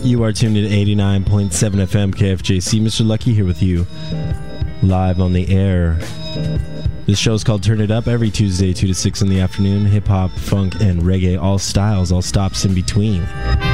You are tuned in to 89.7 FM KFJC. Mr. Lucky here with you, live on the air. This show is called Turn It Up, every Tuesday, 2 to 6 in the afternoon. Hip-hop, funk, and reggae, all styles, all stops in between.